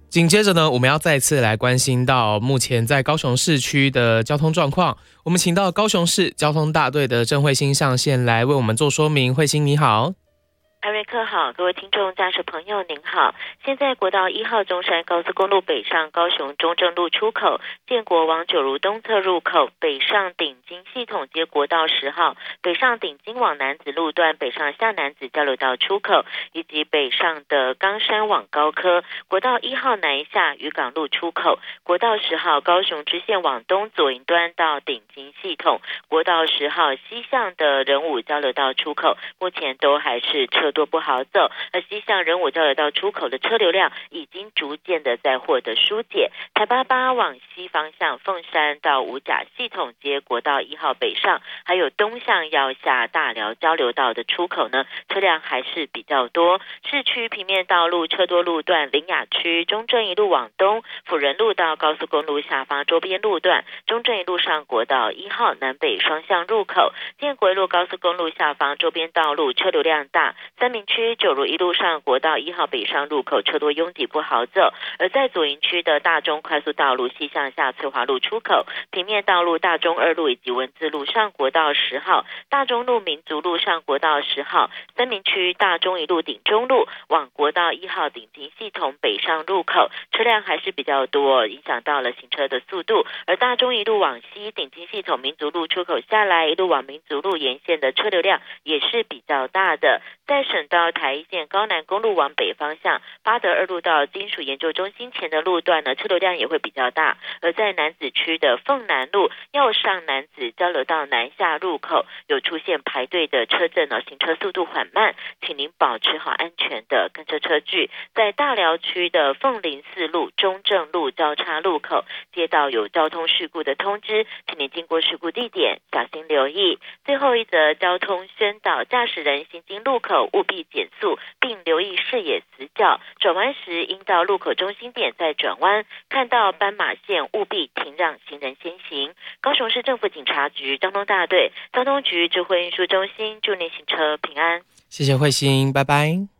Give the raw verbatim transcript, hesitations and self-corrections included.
紧接着呢，我们要再次来关心到目前在高雄市区的交通状况。我们请到高雄市交通大队的郑慧欣上线来为我们做说明。慧欣你好。 艾瑞克好，各位听众驾驶朋友您好。现在国道一号中山高速公路北上高雄中正路出口、建国往九如东侧入口、北上顶金系统接国道十号、北上顶金往楠梓路段北上下楠梓交流道出口，以及北上的冈山往高科、国道一号南下渔港路出口、国道十号高雄支线往东左营端到顶金系统、国道十号西向的仁武交流道出口，目前都还是车多不好走，而西向仁武交流道出口的车流量已经逐渐的在获得疏解。台八八往西方向凤山到五甲系统接国道一号北上，还有东向要下大寮交流道的出口呢，车辆还是比较多。市区平面道路车多路段，林雅区中正一路往东，辅仁路到高速公路下方周边路段，中正一路上国道一号南北双向入口，建国一路高速公路下方周边道路车流量大。三民区九如一路上国道一号北上入口车多拥挤不好走，而在左营区的大中快速道路西向下翠华路出口、平面道路大中二路以及文字路上国道十号、大中路民族路上国道十号、三民区大中一路顶中路往国道一号顶级系统北上入口，车辆还是比较多，影响到了行车的速度。而大中一路往西顶级系统民族路出口下来，一路往民族路沿线的车流量也是比较大的。在省道台一线高南公路往北方向，八德二路到金属研究中心前的路段呢，车流量也会比较大。而在楠梓区的凤南路要上楠梓交流道南下入口，有出现排队的车阵呢，行车速度缓慢，请您保持好安全的跟车车距。在大寮区的凤林四路中正路交叉路口，接到有交通事故的通知，请您经过事故地点小心留意。最后一则交通宣导，驾驶人行经路口务必减速，并留意视野死角，转弯时应到路口中心点再转弯，看到斑马线务必停让行人先行。高雄市政府警察局交通大队交通局智慧运输中心祝您行车平安。 谢谢慧欣，拜拜。